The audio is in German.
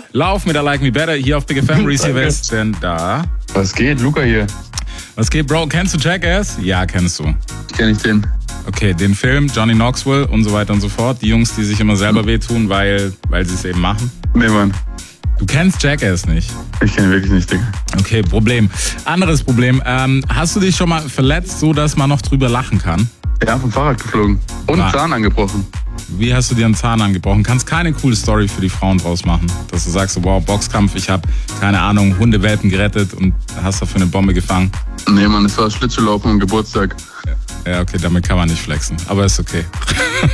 Lauf mit der Like Me Better hier auf Big FM. Reese Western da. Was geht? Luca hier. Was geht, Bro? Kennst du Jackass? Ja, kennst du. Kenn ich den. Okay, den Film, Johnny Knoxville und so weiter und so fort. Die Jungs, die sich immer selber wehtun, weil sie es eben machen. Nee, Mann. Du kennst Jackass nicht? Ich kenn ihn wirklich nicht, Digga. Okay, Problem. Anderes Problem. Hast du dich schon mal verletzt, so dass man noch drüber lachen kann? Ja, vom Fahrrad geflogen. Und Zahn angebrochen. Wie hast du dir einen Zahn angebrochen? Kannst keine coole Story für die Frauen draus machen? Dass du sagst, wow, Boxkampf, ich habe, keine Ahnung, Hundewelpen gerettet und hast dafür eine Bombe gefangen. Nee, Mann, es war Schlittschuhlaufen am Geburtstag. Ja, okay, damit kann man nicht flexen. Aber ist okay.